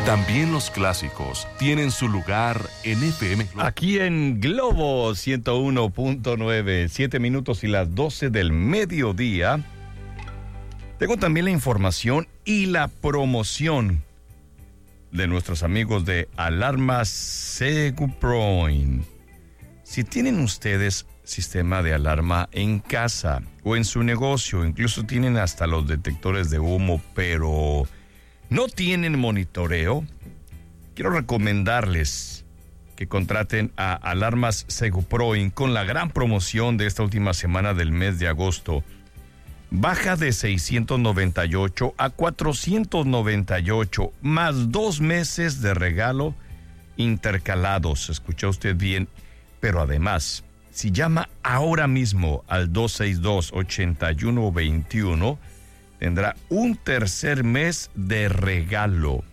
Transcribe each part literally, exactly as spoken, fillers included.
También los clásicos tienen su lugar en F M Globo. Aquí en Globo ciento uno punto nueve, siete minutos y las doce del mediodía. Tengo también la información y la promoción de nuestros amigos de Alarmas Seguproin. Si tienen ustedes sistema de alarma en casa o en su negocio, incluso tienen hasta los detectores de humo, pero no tienen monitoreo, quiero recomendarles que contraten a Alarmas Seguproin con la gran promoción de esta última semana del mes de agosto. Baja de seiscientos noventa y ocho a cuatrocientos noventa y ocho, más dos meses de regalo intercalados. ¿Escuchó usted bien? Pero además, si llama ahora mismo al dos seis dos, ocho uno dos uno, tendrá un tercer mes de regalo.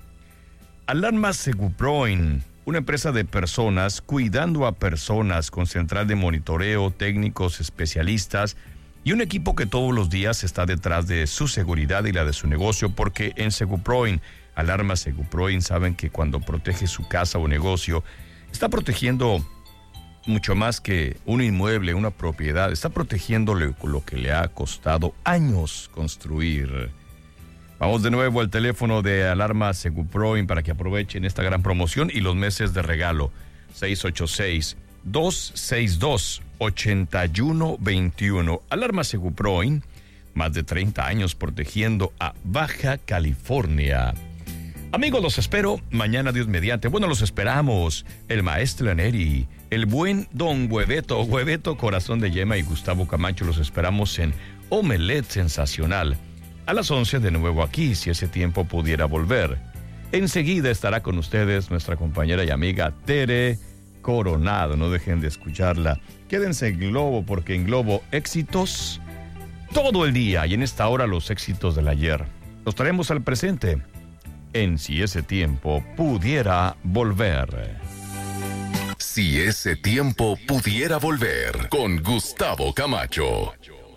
Alarmas Seguproin, una empresa de personas cuidando a personas con central de monitoreo, técnicos, especialistas y un equipo que todos los días está detrás de su seguridad y la de su negocio, porque en Seguproin, Alarmas Seguproin, saben que cuando protege su casa o negocio, está protegiendo mucho más que un inmueble, una propiedad. Está protegiéndole lo que le ha costado años construir. Vamos de nuevo al teléfono de Alarma Seguproin para que aprovechen esta gran promoción y los meses de regalo. seis ocho seis, dos seis dos, ocho uno dos uno. Alarma Seguproin, más de treinta años protegiendo a Baja California. Amigos, los espero mañana, Dios mediante. Bueno, los esperamos. El maestro Neri, el buen Don Hueveto, Hueveto Corazón de Yema y Gustavo Camacho. Los esperamos en Omelette Sensacional. A las once de nuevo aquí, si ese tiempo pudiera volver. Enseguida estará con ustedes nuestra compañera y amiga Tere Coronado. No dejen de escucharla. Quédense en Globo, porque en Globo éxitos todo el día. Y en esta hora los éxitos del ayer. Los traemos al presente en Si ese tiempo pudiera volver. Si ese tiempo pudiera volver, con Gustavo Camacho.